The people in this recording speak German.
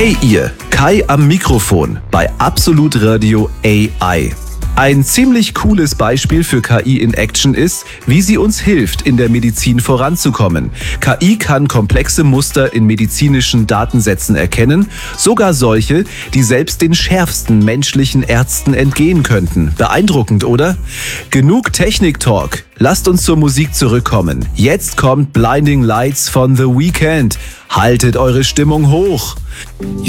Hey ihr, Kai am Mikrofon bei Absolut Radio AI. Ein ziemlich cooles Beispiel für KI in Action ist, wie sie uns hilft, in der Medizin voranzukommen. KI kann komplexe Muster in medizinischen Datensätzen erkennen, sogar solche, die selbst den schärfsten menschlichen Ärzten entgehen könnten. Beeindruckend, oder? Genug Technik-Talk. Lasst uns zur Musik zurückkommen. Jetzt kommt Blinding Lights von The Weeknd. Haltet eure Stimmung hoch. You